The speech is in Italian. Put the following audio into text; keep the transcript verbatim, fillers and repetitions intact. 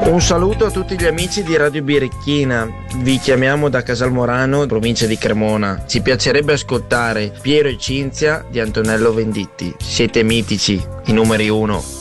Un saluto a tutti gli amici di Radio Birichina, vi chiamiamo da Casalmorano, provincia di Cremona. Ci piacerebbe ascoltare Piero e Cinzia di Antonello Venditti. Siete mitici, i numeri uno.